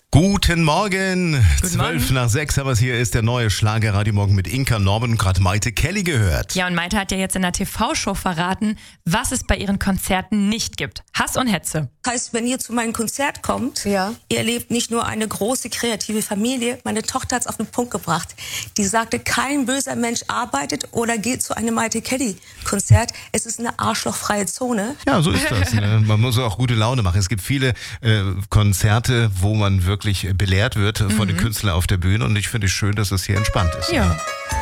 Guten Morgen, Guten 12 Morgen. nach 6, aber es hier ist der neue Schlager Radio Morgen mit Inka Norman und gerade Maite Kelly gehört. Ja, und Maite hat ja jetzt in der TV-Show verraten, was es bei ihren Konzerten nicht gibt. Hass und Hetze. Heißt, wenn ihr zu meinem Konzert kommt, ihr erlebt nicht nur eine große kreative Familie. Meine Tochter hat es auf den Punkt gebracht. Die sagte, kein böser Mensch arbeitet oder geht zu einem Maite Kelly Konzert. Es ist eine arschlochfreie Zone. Ja, so ist das. Ne? Man muss auch gute Laune machen. Es gibt viele Konzerte, wo man wirklich belehrt wird von den Künstlern auf der Bühne und ich finde es schön, dass es hier entspannt ist. Ja. Ne?